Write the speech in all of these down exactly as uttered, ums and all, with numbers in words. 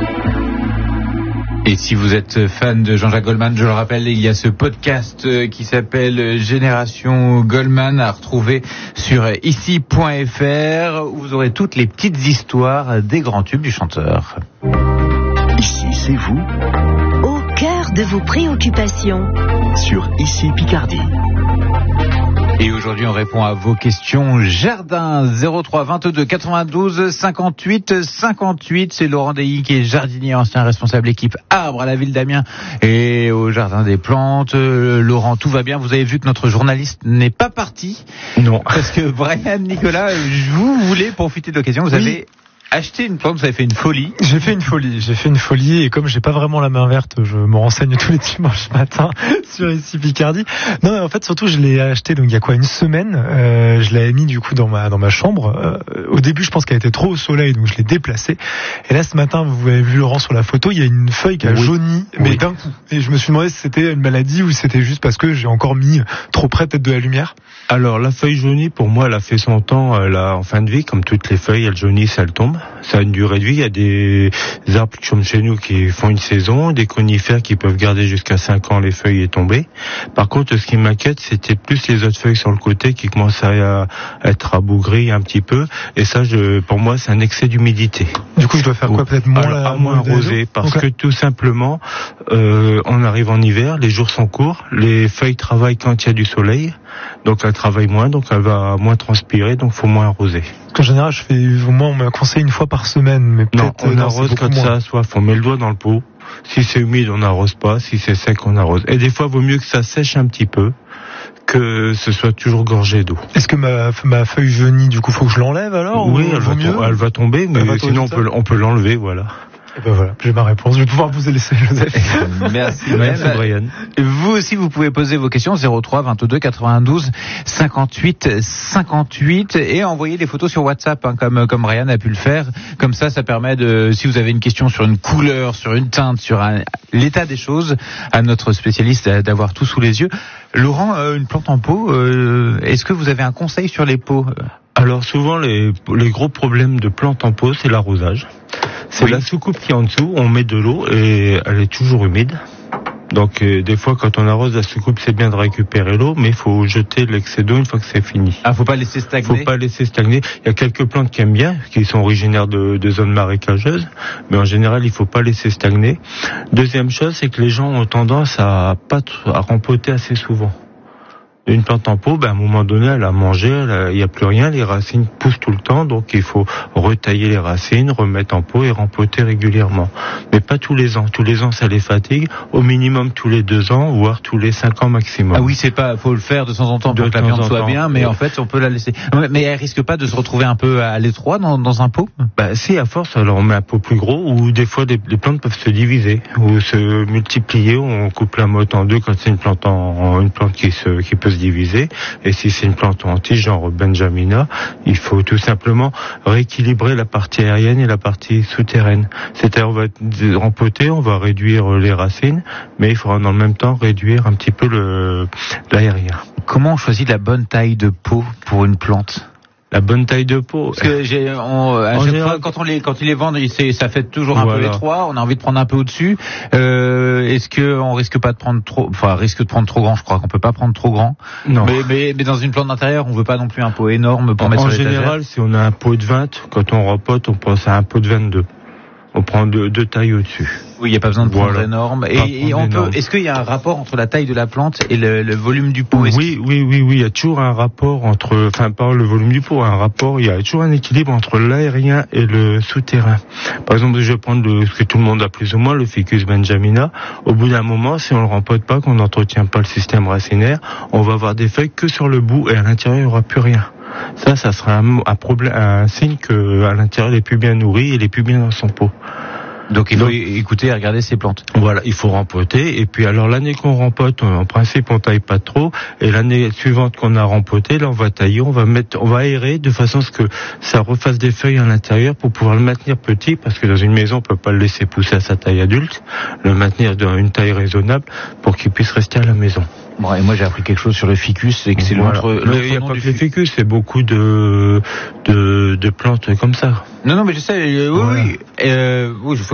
Et si vous êtes fan de Jean-Jacques Goldman, je le rappelle, il y a ce podcast qui s'appelle Génération Goldman à retrouver sur ici point f r où vous aurez toutes les petites histoires des grands tubes du chanteur. Ici, c'est vous. Au cœur de vos préoccupations. Sur Ici Picardie. Et aujourd'hui, on répond à vos questions jardin. zéro trois vingt-deux quatre-vingt-douze cinquante-huit cinquante-huit. C'est Laurent Deilly qui est jardinier, ancien responsable équipe arbre à la ville d'Amiens et au jardin des plantes. Euh, Laurent, tout va bien. Vous avez vu que notre journaliste n'est pas parti. Non. Parce que Brian, Nicolas, vous voulez profiter de l'occasion. Vous oui. avez acheté une plante, vous avez fait une folie. J'ai fait une folie, j'ai fait une folie et comme j'ai pas vraiment la main verte, je me renseigne tous les dimanches matin sur Ici Picardie. Non, mais en fait surtout je l'ai acheté donc il y a quoi une semaine. Euh, je l'avais mis du coup dans ma dans ma chambre. Euh, au début je pense qu'elle était trop au soleil donc je l'ai déplacée. Et là ce matin vous avez vu Laurent sur la photo, il y a une feuille qui a oui. jauni mais oui. d'un coup. Et je me suis demandé si c'était une maladie ou si c'était juste parce que j'ai encore mis trop près peut-être de la lumière. Alors la feuille jaunie pour moi elle a fait son temps, elle a en fin de vie comme toutes les feuilles elles jaunissent, elles tombent. Ça a une durée de vie. Il y a des arbres comme chez nous qui font une saison, des conifères qui peuvent garder jusqu'à cinq ans les feuilles et tomber. Par contre, ce qui m'inquiète, c'était plus les autres feuilles sur le côté qui commencent à être rabougries un petit peu. Et ça, je, pour moi, c'est un excès d'humidité. Du coup, je dois faire quoi? Peut-être moins, Alors, la, à moins arroser, parce okay. que tout simplement, euh, on arrive en hiver, les jours sont courts, les feuilles travaillent quand il y a du soleil, donc elles travaillent moins, donc elle va moins transpirer, donc faut moins arroser. En général, je fais au moins on me conseille une fois par semaine, mais peut-être non, on non, arrose quand ça a soif. On met le doigt dans le pot. Si c'est humide, on n'arrose pas. Si c'est sec, on arrose. Et des fois, vaut mieux que ça sèche un petit peu que ce soit toujours gorgé d'eau. Est-ce que ma, ma feuille jaunie, du coup, faut que je l'enlève alors? Oui, elle va, mieux elle va tomber, mais va sinon on peut, on peut l'enlever, voilà. Et ben voilà, j'ai ma réponse. Je vais pouvoir vous laisser, Joseph. Merci, Merci Brian. Vous aussi, vous pouvez poser vos questions zéro trois vingt-deux quatre-vingt-douze cinquante-huit cinquante-huit et envoyer des photos sur WhatsApp, hein, comme comme Brian a pu le faire. Comme ça, ça permet de, si vous avez une question sur une couleur, sur une teinte, sur un, l'état des choses, à notre spécialiste d'avoir tout sous les yeux. Laurent, euh, une plante en pot, euh, est-ce que vous avez un conseil sur les pots? Alors souvent, les, les gros problèmes de plantes en pot, c'est l'arrosage. C'est oui. la soucoupe qui est en dessous, on met de l'eau et elle est toujours humide. Donc euh, des fois quand on arrose la soucoupe, c'est bien de récupérer l'eau, mais il faut jeter l'excès d'eau une fois que c'est fini. Ah, faut pas laisser stagner. Faut pas laisser stagner. Il y a quelques plantes qui aiment bien, qui sont originaires de, de zones marécageuses, mais en général il faut pas laisser stagner. Deuxième chose, c'est que les gens ont tendance à pas à rempoter assez souvent. Une plante en pot, ben à un moment donné, elle a mangé, il n'y a plus rien, les racines poussent tout le temps, donc il faut retailler les racines, remettre en pot et rempoter régulièrement. Mais pas tous les ans. Tous les ans, ça les fatigue. Au minimum tous les deux ans, voire tous les cinq ans maximum. Ah oui, c'est pas, faut le faire de temps en temps pour de que la plante soit bien, mais ouais. en fait, on peut la laisser. Mais elle risque pas de se retrouver un peu à l'étroit dans, dans un pot? Bah si, à force, alors on met un pot plus gros, ou des fois, les, les plantes peuvent se diviser, ou se multiplier, ou on coupe la motte en deux quand c'est une plante en, une plante qui se, qui peut se diviser. Et si c'est une plante en tige, genre Benjamina, il faut tout simplement rééquilibrer la partie aérienne et la partie souterraine. C'est-à-dire, on va rempoter, on va réduire les racines, mais il faudra dans le même temps réduire un petit peu le, l'aérien. Comment on choisit la bonne taille de pot pour une plante? La bonne taille de pot. Parce que j'ai, on, à chaque général, fois, quand on les, quand ils les vendent, c'est, ça fait toujours un voilà. peu étroit. On a envie de prendre un peu au-dessus. Euh, est-ce que on risque pas de prendre trop, enfin, risque de prendre trop grand? Je crois qu'on peut pas prendre trop grand. Non. Mais, mais, mais dans une plante d'intérieur, on veut pas non plus un pot énorme pour en, mettre en sur l'étagère. En général, si on a un pot de vingt, quand on rempote, on pense à un pot de vingt-deux. On prend deux, deux tailles au-dessus. Oui, il n'y a pas besoin de prendre voilà. énorme. Et, et on peut, est-ce qu'il y a un rapport entre la taille de la plante et le, le volume du pot? Oui, oui, oui, oui, oui. Il y a toujours un rapport entre, enfin, pas le volume du pot, un rapport. Il y a toujours un équilibre entre l'aérien et le souterrain. Par exemple, je vais prendre le, ce que tout le monde a plus ou moins, le Ficus benjamina. Au bout d'un moment, si on le rempote pas, qu'on n'entretient pas le système racinaire, on va avoir des feuilles que sur le bout et à l'intérieur, il n'y aura plus rien. Ça, ça sera un, un problème, un signe que à l'intérieur, il est plus bien nourri et il est plus bien dans son pot. Donc il faut Donc, écouter et regarder ces plantes. Voilà, il faut rempoter. Et puis alors l'année qu'on rempote, en principe on taille pas trop. Et l'année suivante qu'on a rempoté, là on va tailler, on va mettre, on va aérer de façon à ce que ça refasse des feuilles à l'intérieur pour pouvoir le maintenir petit, parce que dans une maison on peut pas le laisser pousser à sa taille adulte, le maintenir dans une taille raisonnable pour qu'il puisse rester à la maison. Bon, et moi j'ai appris quelque chose sur le ficus, c'est que c'est voilà. l'autre. Il n'y a pas que le ficus, c'est beaucoup de, de de plantes comme ça. Non, non, mais je sais. Euh, oui, voilà. oui, euh, oui, je fais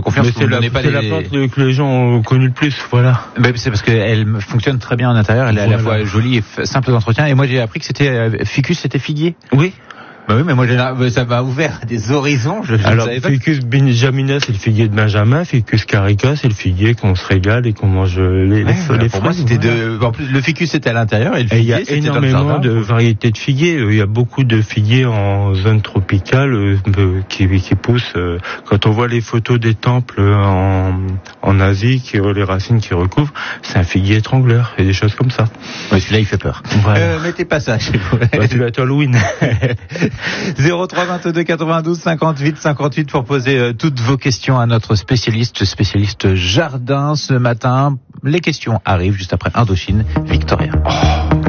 confiance. Mais Vous c'est me la, donnez pas c'est les... la plante que les gens ont connue le plus, voilà. Ben, c'est parce qu'elle fonctionne très bien en intérieur, elle est Voilà. à la fois jolie et f- simple d'entretien. Et moi j'ai appris que c'était euh, ficus, c'était figuier. Oui. Bah oui, mais moi j'ai- ça m'a ouvert des horizons. Je, je ne Alors, savais pas. Ficus benjamina, c'est le figuier de Benjamin. Ficus carica, c'est le figuier qu'on se régale et qu'on mange les, Ouais, les, les pour moi, fraises, c'était voilà. de. En plus, le ficus c'était à l'intérieur et le Et il y figuier a c'était dans le énormément jardin. de variétés de figuiers. Il y a beaucoup de figuiers en zone tropicale euh, qui, qui poussent. euh, Quand on voit les photos des temples en, en Asie, qui ont les racines qui recouvrent, c'est un figuier étrangleur et des choses comme ça. Ouais, celui-là il fait peur. Voilà. Euh, mettez pas ça chez vous. Bah, tu vas être Halloween. zéro trois vingt-deux quatre-vingt-douze cinquante-huit cinquante-huit pour poser euh, toutes vos questions à notre spécialiste, spécialiste jardin ce matin. Les questions arrivent juste après Indochine, Victoria.